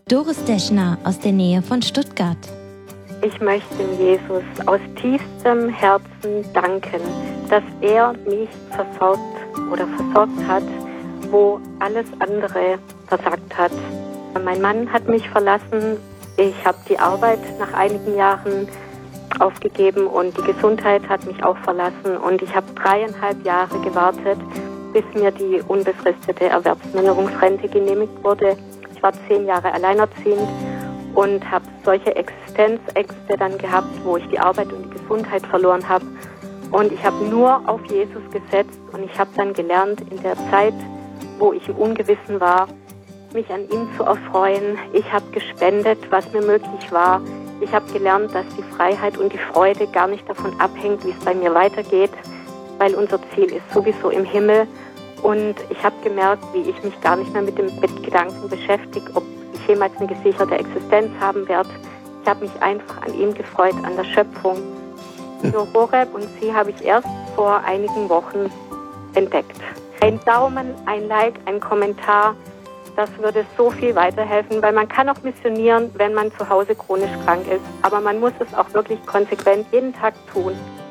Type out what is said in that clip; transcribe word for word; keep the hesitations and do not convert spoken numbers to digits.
Doris Deschner aus der Nähe von Stuttgart. Ich möchte Jesus aus tiefstem Herzen danken, dass er mich versorgt oder versorgt hat, wo alles andere versagt hat. Mein Mann hat mich verlassen. Ich habe die Arbeit nach einigen Jahren aufgegeben und die Gesundheit hat mich auch verlassen. Und ich habe dreieinhalb Jahre gewartet, bis mir die unbefristete Erwerbsminderungsrente genehmigt wurde. Ich war zehn Jahre alleinerziehend und habe solche Existenzängste dann gehabt, wo ich die Arbeit und die Gesundheit verloren habe. Und ich habe nur auf Jesus gesetzt und ich habe dann gelernt, in der Zeit, wo ich im Ungewissen war, mich an ihm zu erfreuen. Ich habe gespendet, was mir möglich war. Ich habe gelernt, dass die Freiheit und die Freude gar nicht davon abhängt, wie es bei mir weitergeht, weil unser Ziel ist sowieso im Himmel. Und ich habe gemerkt, wie ich mich gar nicht mehr mit dem mit Gedanken beschäftige, ob ich jemals eine gesicherte Existenz haben werde. Ich habe mich einfach an ihm gefreut, an der Schöpfung. Nur Horeb und sie habe ich erst vor einigen Wochen entdeckt. Ein Daumen, ein Like, ein Kommentar, das würde so viel weiterhelfen, weil man kann auch missionieren, wenn man zu Hause chronisch krank ist. Aber man muss es auch wirklich konsequent jeden Tag tun.